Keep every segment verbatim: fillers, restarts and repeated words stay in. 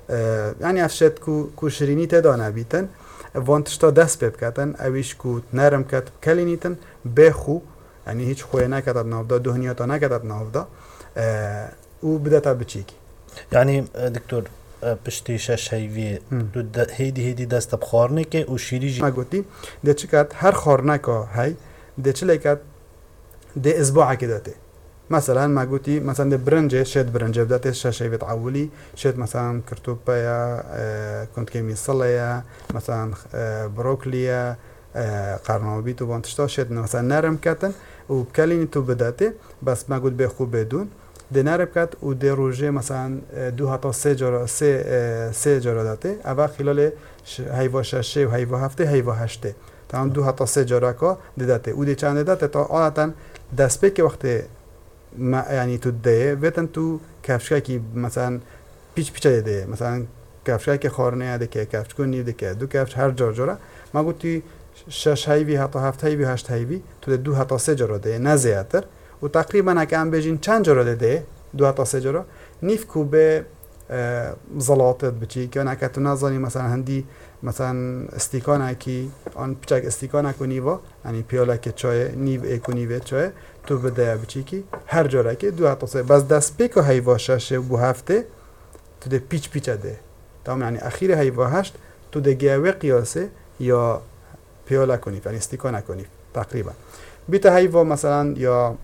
یعنی افشت کو کو شیرینی تدانه بیتن وانتشتا دست بکتن اویش کو نرم کت کلینیتن بخو یعنی هیچ خوی نکتد نافدا دهنیا تا نکتد نافدا او بدتا بچیکی. یعنی دکتر پشتی شش هیوی دو هیدی هیدی دست بخارنه که او شیری جی ما گویی ده چیکات هر خارنه که هی ده چلی کات ده اسبوع کداته مثلا ما گویی مثلا ده برنجه شد برنجه بداته شش هیوی تعولی شد مثلا کرتوبه یا كنت كمي صليا مثلا بروكليا قرنبيط تو وانتشتا شد مثلا نرم کتن و بكليني تو بداته بس ما قلت بخو بدون ده نرم کت و ده روزه مثلا دو حتی سه جرا سه سه جرا داته اول خلال هیوا ششه و هیوا هفته هیوا هشته تمام دو حتی سه جرا کا داته و ده چند داته تا عادتا دست به که وقت ما یعنی تو ده وقتی تو کفشی که مثلا پیچ پیچ ده مثلا کفشی که خارنه ده که کفش کنی ده که دو کفش هر جا جرا ما گفتی شش هیوی حتی هفت هیوی هشت هیوی تو دو حتی سه جرا ده نه زیادتر و تقریبا اگه هم بجین چند جرا ده دو حتی سه جرا نیف کو به زلاتت بچی که انا تو نزانی مثلا هندی مثلا استیکانه کی آن پیچک استیکانه کنی و یعنی پیاله که چای نیو اکنی و چای تو بده بچی کی هر جرا که دو حتی سه بس دست پیک هیوا شش و هفته تو ده پیچ پیچ ده تمام یعنی اخیر هیوا هشت تو ده گیوه قیاسه یا پیاله کنی یعنی استیکانه کنی تقریبا بیت هیوا مثلا یا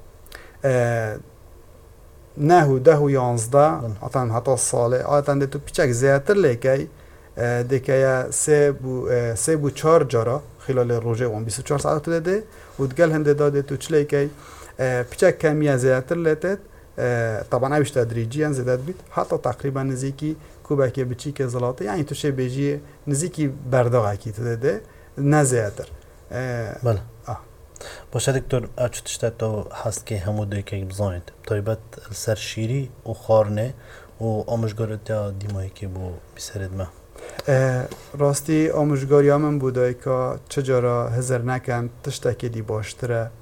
نه و ده و یانزده حتی حتی ساله آتن ده تو پیچک زیادتر لیکی دکه سه بو سه بو چهار جارا خلال روزه اون بیست و چهار ساعت تو ده و دگل هنده داده تو چلی کی پیچک کمیه زیادتر لیتد طبعا اوش تدریجی زیادت بیت حتی تقریبا نزدیکی کوبه که بچی که زلاطه یعنی تو شه بیجی نزدیکی برداغه کی تو ده نه زیادتر. بله. باشه دکتر اچ تشت تو هست که همو دوی که بزاید طیبت سر شیری و خارنه و آموزگارت یا دیمایی که بو بسرد ما راستی آموزگاری من بودای که چجورا هزار نکن تشت که دی باشتره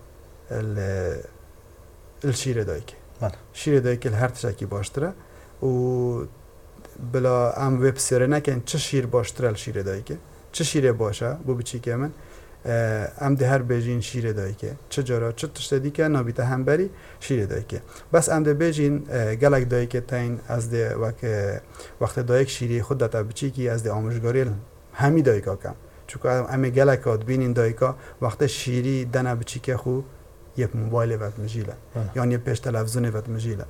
الشیره دایی که شیره دایی که هر تشت که باشتره و بلا ام وب سیره نکن چه شیر باشتره الشیره دایی که چه شیره باشه بو بچی که من ام ده هر بیجین شیره دایی که چه جارا چه تشتدی که نابیته هم بری شیره دایی که بس ام ده بیجین گلک دایی که تاین از ده وقت وقت دایک شیری خود داتا بچی که از ده آموزگاری همی دایی که کم چون ام گلک آد بینین دایی که وقت شیری دنه بچی که خو یه موبایل وقت مجیله یعنی یه پیش تلفزیون وقت مجیله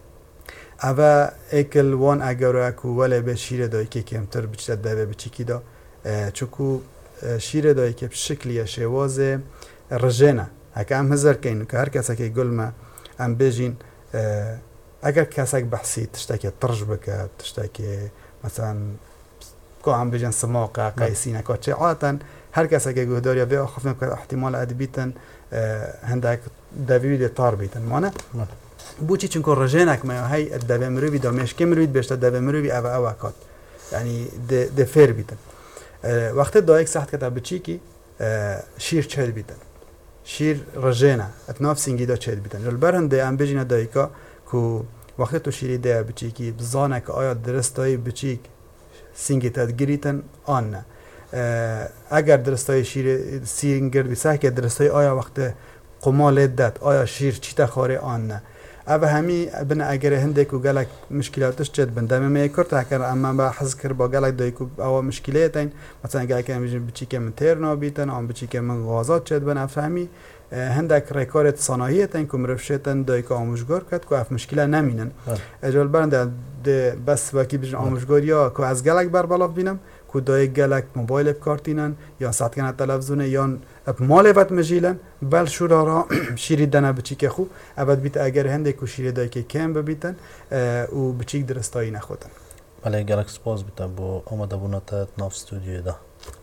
اوه اکل وان اگر اکو ولی به شیره دایی که کمتر بچی ده بچی که دا چون شیره دایی که شکلی شواز رجنه اگه هم هزار کینو که هر کسی که گل ما ام بیجین اگر کسی که بحثی تشتا که ترج بکرد تشتا که مثلا که هم بیجین سماقه قیسی نکات چه عادتا هر کسی که گهداری یا بیا خفنه که احتمال اد بیتن هندک دویدی تار بیتن مانه بوچی چون که رجنه که ما هی دوی مروی دامیش که مروید بیشتر دوی مروی او او کات یعنی ده فیر بیتن وقتی دایک سخت کتاب بچی کی شیر چهل بیتن شیر رجینه اتناف سینگی دا چهل بیتن جل برهنده ام بجینه دایکا که وقتی تو شیری ده بچی کی بزانه که آیا درستای بچی سینگی تدگیریتن آن نه اگر درستای شیر سینگر بیسه که درستای آیا وقت قمال داد آیا شیر چی تخاره آن نه اوه همی بنا اگر هنده که گلک مشکلاتش جد بنده می کرد اگر اما با حس کر با گلک دایی که او مشکلات این مثلا گلک هم بچی که من تیر نابیتن آن بچی که من غازات جد بنا فهمی هنده که رکارت صناعیت این که مرفشتن دایی که آموزگار کرد که اف مشکل نمینن اجال برنده بس وکی بجن آموزگار یا که از گلک بر بالا بینم که دایی گلک موبایل بکارتینن یا ساعت کنه تلفزونه یا مال وقت مجیلن بل شورا را شیری دنه بچی که خو اول بیت اگر هنده که شیری دایی که کم ببیتن و بچی درستایی نخوتن بله گلک سپاس بیتن با آمده بونات ناف استودیو دا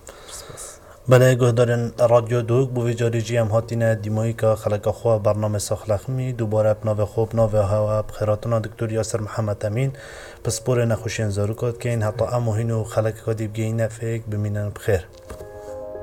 بله گهدارن رادیو دوگ بو ویجاری جی هم هاتینه دیمایی که خلق خواه برنامه ساخلخمی دوباره بناو خوب ناو هوا بخیراتنا دکتور یاسر محمد امین پس پور نخوشین زارو کد که این حتی امو هینو خلق کدیب گینه فیک بمینن بخیر